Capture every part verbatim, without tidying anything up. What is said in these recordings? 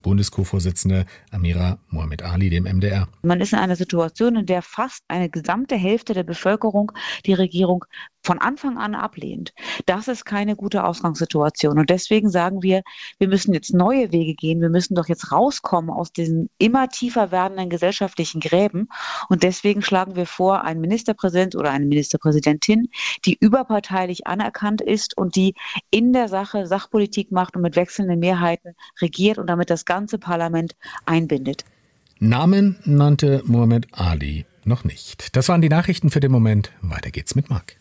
Bundes-Co-Vorsitzende Amira Mohamed Ali, dem M D R. Man ist in einer Situation, in der fast eine gesamte Hälfte der Bevölkerung die Regierung von Anfang an ablehnt. Das ist keine gute Ausgangssituation. Und deswegen sagen wir, wir müssen jetzt neue Wege gehen. Wir müssen doch jetzt rauskommen aus diesen immer tiefer werdenden gesellschaftlichen Gräben. Und deswegen schlagen wir vor, einen Ministerpräsident oder eine Ministerpräsidentin, die überparteilich anerkannt ist und die in der Sache Sachpolitik macht und mit wechselnden Mehrheiten regiert und damit das ganze Parlament einbindet. Namen nannte Mohamed Ali noch nicht. Das waren die Nachrichten für den Moment. Weiter geht's mit Marc.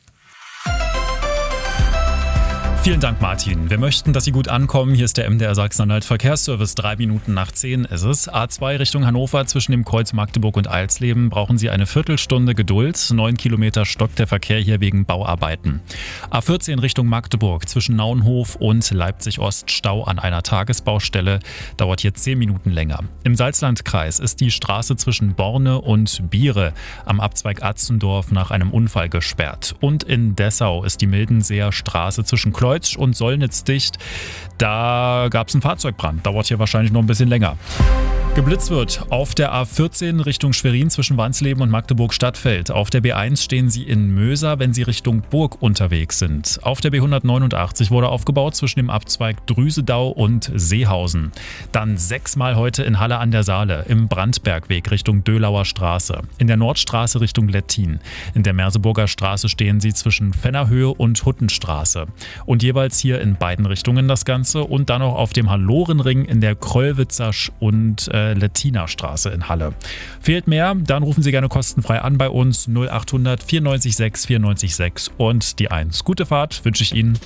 Vielen Dank, Martin. Wir möchten, dass Sie gut ankommen. Hier ist der M D R Sachsen-Anhalt Verkehrsservice. Drei Minuten nach zehn ist es. A zwei Richtung Hannover zwischen dem Kreuz Magdeburg und Eilsleben brauchen Sie eine Viertelstunde Geduld. Neun Kilometer stockt der Verkehr hier wegen Bauarbeiten. A vierzehn Richtung Magdeburg zwischen Naunhof und Leipzig-Ost Stau an einer Tagesbaustelle. Dauert hier zehn Minuten länger. Im Salzlandkreis ist die Straße zwischen Borne und Biere am Abzweig Atzendorf nach einem Unfall gesperrt. Und in Dessau ist die Mildenseer Straße zwischen Kreuz und Sollnitz dicht. Da gab es einen Fahrzeugbrand. Dauert hier wahrscheinlich noch ein bisschen länger. Geblitzt wird auf der A vierzehn Richtung Schwerin zwischen Wansleben und Magdeburg-Stadtfeld. Auf der B eins stehen Sie in Möser, wenn Sie Richtung Burg unterwegs sind. Auf der B hundertneunundachtzig wurde aufgebaut zwischen dem Abzweig Drüsedau und Seehausen. Dann sechsmal heute in Halle an der Saale im Brandbergweg Richtung Dölauer Straße. In der Nordstraße Richtung Lettin. In der Merseburger Straße stehen Sie zwischen Fennerhöhe und Huttenstraße. Und jeweils hier in beiden Richtungen das Ganze. Und dann noch auf dem Hallorenring in der Kröllwitzer und äh, Lettiner Straße in Halle. Fehlt mehr? Dann rufen Sie gerne kostenfrei an bei uns null acht hundert vierundneunzig sechs vierundneunzig sechs und die eins. Gute Fahrt wünsche ich Ihnen.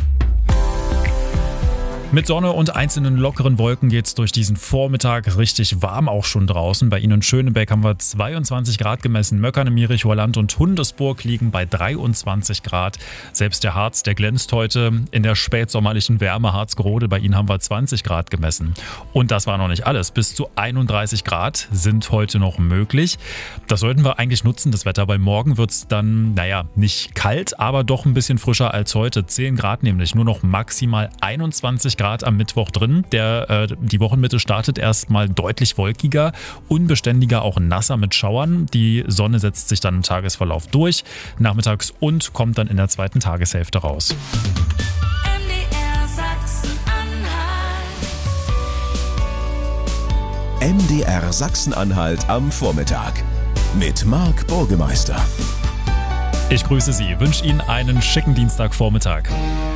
Mit Sonne und einzelnen lockeren Wolken geht's durch diesen Vormittag richtig warm auch schon draußen. Bei Ihnen in Schönebeck haben wir zweiundzwanzig Grad gemessen. Möckern, Mierich, Holland und Hundesburg liegen bei dreiundzwanzig Grad. Selbst der Harz, der glänzt heute in der spätsommerlichen Wärme. Harzgerode, bei Ihnen haben wir zwanzig Grad gemessen. Und das war noch nicht alles. Bis zu einunddreißig Grad sind heute noch möglich. Das sollten wir eigentlich nutzen, das Wetter, weil morgen wird's dann, naja, nicht kalt, aber doch ein bisschen frischer als heute. zehn Grad nämlich, nur noch maximal einundzwanzig Grad am Mittwoch drin. Der, äh, die Wochenmitte startet erstmal deutlich wolkiger, unbeständiger, auch nasser mit Schauern. Die Sonne setzt sich dann im Tagesverlauf durch, nachmittags und kommt dann in der zweiten Tageshälfte raus. M D R Sachsen-Anhalt am Vormittag mit Marc Burgemeister. Ich grüße Sie, wünsche Ihnen einen schicken Dienstagvormittag.